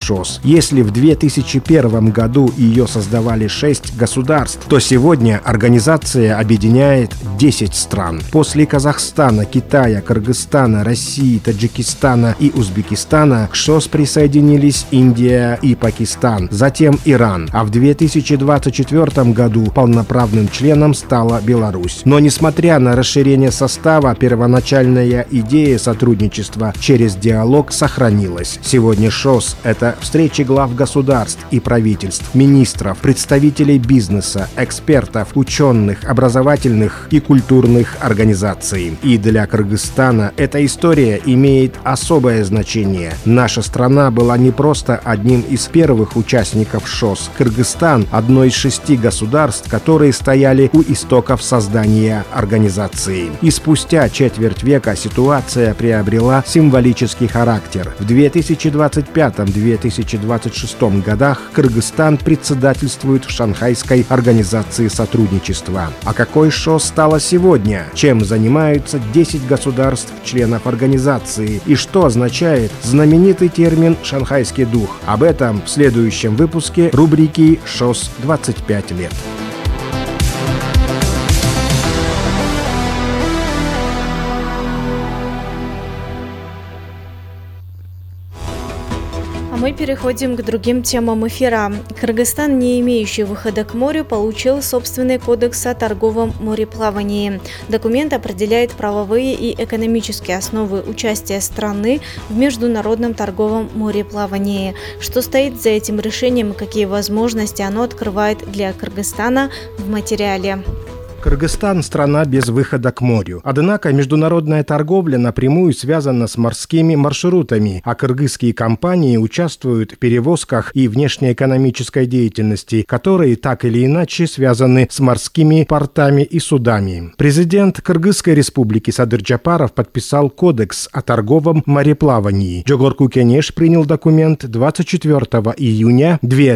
ШОС. Если в 2001 году ее создавали 6 государств, то сегодня организация объединяет 10 стран. После Казахстана, Китая, Кыргызстана, России, Таджикистана и Узбекистана к ШОС присоединились Индия и Пакистан, затем Иран, а в 2024 году полноправным членом стала Беларусь. Но несмотря на расширение состава, первоначальная идея сотрудничества через диалог сохранилась. Сегодня ШОС – это встречи глав государств и правительств, министров, представителей бизнеса, экспертов, ученых, образовательных и культурных организаций. И для Кыргызстана эта история имеет особое значение. Наша страна была не просто одним из первых участников ШОС. Кыргызстан – одно из 6 государств, которые стояли у истоков создания организации. И спустя четверть века ситуация приобрела символический характер. В 2025-2026 годах Кыргызстан председательствует в Шанхайской организации сотрудничества. А какой ШОС стало сегодня? Чем занимаются 10 государств-членов организации? И что означает знаменитый термин «шанхайский дух»? Об этом в следующем выпуске рубрики «ШОС 25 лет». Мы переходим к другим темам эфира. Кыргызстан, не имеющий выхода к морю, получил собственный кодекс о торговом мореплавании. Документ определяет правовые и экономические основы участия страны в международном торговом мореплавании. Что стоит за этим решением и какие возможности оно открывает для Кыргызстана, в материале. Кыргызстан – страна без выхода к морю. Однако международная торговля напрямую связана с морскими маршрутами, а кыргызские компании участвуют в перевозках и внешнеэкономической деятельности, которые так или иначе связаны с морскими портами и судами. Президент Кыргызской республики Садыр Джапаров подписал кодекс о торговом мореплавании. Жогорку Кенеш принял документ 24 июня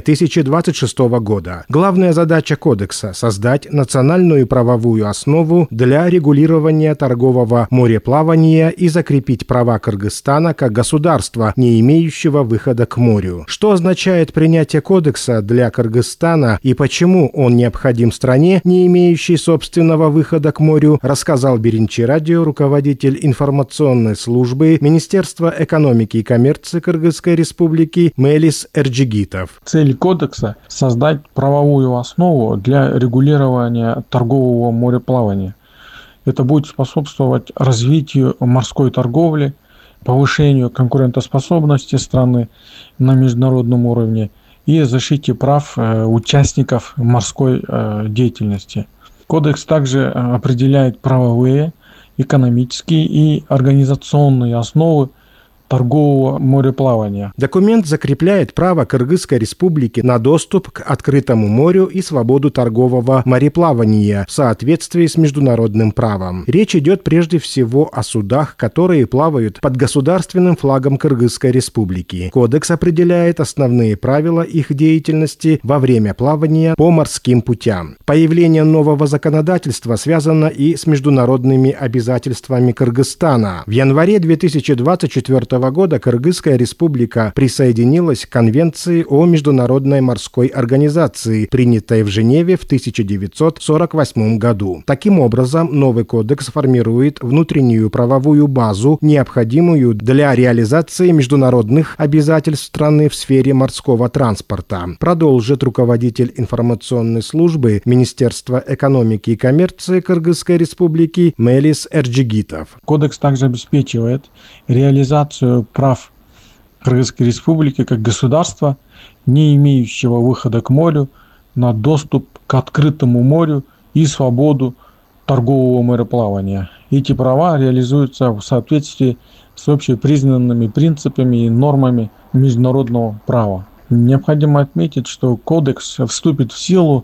2026 года. Главная задача кодекса – создать национальную правовую основу для регулирования торгового мореплавания и закрепить права Кыргызстана как государства, не имеющего выхода к морю. Что означает принятие кодекса для Кыргызстана и почему он необходим стране, не имеющей собственного выхода к морю, рассказал Биринчи радио руководитель информационной службы Министерства экономики и коммерции Кыргызской республики Мелис Эрджигитов. Цель кодекса – создать правовую основу для регулирования торгового мореплавания. Это будет способствовать развитию морской торговли, повышению конкурентоспособности страны на международном уровне и защите прав участников морской деятельности. Кодекс также определяет правовые, экономические и организационные основы торгового мореплавания. Документ закрепляет право Кыргызской республики на доступ к открытому морю и свободу торгового мореплавания в соответствии с международным правом. Речь идет прежде всего о судах, которые плавают под государственным флагом Кыргызской республики. Кодекс определяет основные правила их деятельности во время плавания по морским путям. Появление нового законодательства связано и с международными обязательствами Кыргызстана. В январе 2024 года Кыргызская республика присоединилась к Конвенции о Международной морской организации, принятой в Женеве в 1948 году. Таким образом, новый кодекс формирует внутреннюю правовую базу, необходимую для реализации международных обязательств страны в сфере морского транспорта, продолжит руководитель информационной службы Министерства экономики и коммерции Кыргызской республики Мелис Эрджигитов. Кодекс также обеспечивает реализацию прав Кыргызской республики как государства, не имеющего выхода к морю, на доступ к открытому морю и свободу торгового мореплавания. Эти права реализуются в соответствии с общепризнанными принципами и нормами международного права. Необходимо отметить, что кодекс вступит в силу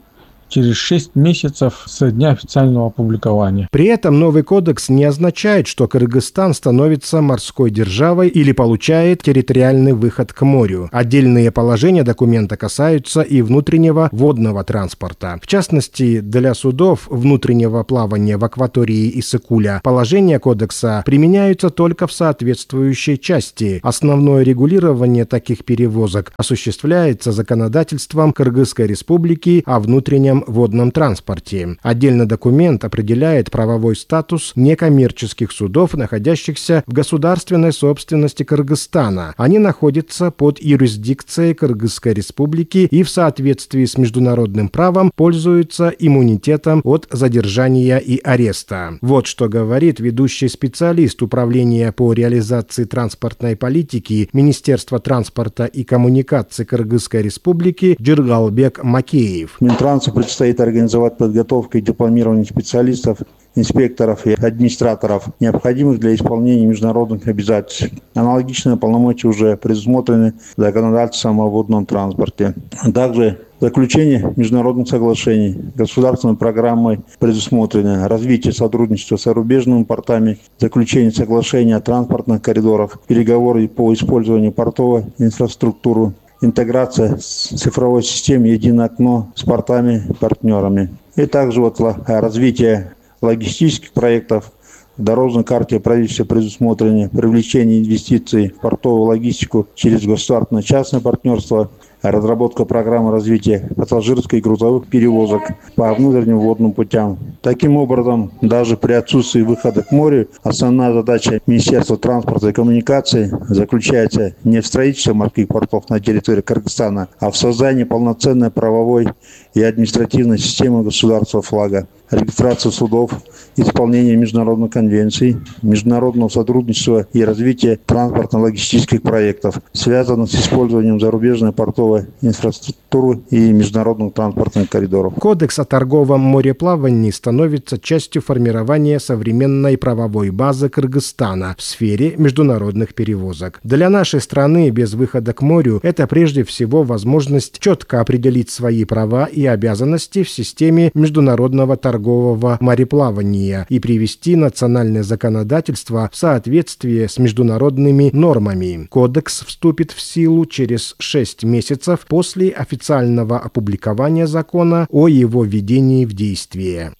через 6 месяцев со дня официального опубликования. При этом новый кодекс не означает, что Кыргызстан становится морской державой или получает территориальный выход к морю. Отдельные положения документа касаются и внутреннего водного транспорта. В частности, для судов внутреннего плавания в акватории Иссык-Куля положения кодекса применяются только в соответствующей части. Основное регулирование таких перевозок осуществляется законодательством Кыргызской республики о внутреннем водном транспорте. Отдельно документ определяет правовой статус некоммерческих судов, находящихся в государственной собственности Кыргызстана. Они находятся под юрисдикцией Кыргызской республики и в соответствии с международным правом пользуются иммунитетом от задержания и ареста. Вот что говорит ведущий специалист Управления по реализации транспортной политики Министерства транспорта и коммуникаций Кыргызской республики Джиргалбек Макеев. Минтрансу предстоит организовать подготовку и дипломирование специалистов, инспекторов и администраторов, необходимых для исполнения международных обязательств. Аналогичные полномочия уже предусмотрены законодательством о водном транспорте. Также заключение международных соглашений государственной программой предусмотрено развитие сотрудничества с зарубежными портами, заключение соглашений о транспортных коридорах, переговоры по использованию портовой инфраструктуры, интеграция с цифровой системой «Единое окно» с портами-партнерами. И также развитие логистических проектов. В дорожной карте правительства предусмотрено привлечение инвестиций в портовую логистику через государственное частное партнерство, разработка программы развития пассажирских и грузовых перевозок по внутренним водным путям. Таким образом, даже при отсутствии выхода к морю, основная задача Министерства транспорта и коммуникаций заключается не в строительстве морских портов на территории Кыргызстана, а в создании полноценной правовой и административной системы государства флага, регистрации судов, исполнение международных конвенций, международного сотрудничества и развития транспортно-логистических проектов, связанных с использованием зарубежной портовой инфраструктуры и международных транспортных коридоров. Кодекс о торговом мореплавании становится частью формирования современной правовой базы Кыргызстана в сфере международных перевозок. Для нашей страны без выхода к морю это прежде всего возможность четко определить свои права и обязанности в системе международного торгового мореплавания и привести национальное законодательство в соответствие с международными нормами. Кодекс вступит в силу через 6 месяцев после официального опубликования закона о его введении в действие.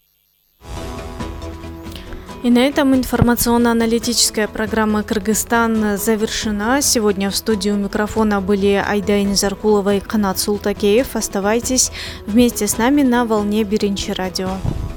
И на этом информационно-аналитическая программа «Кыргызстан» завершена. Сегодня в студии у микрофона были Айда Инзаркулова и Канат Султакеев. Оставайтесь вместе с нами на волне Биринчи радио.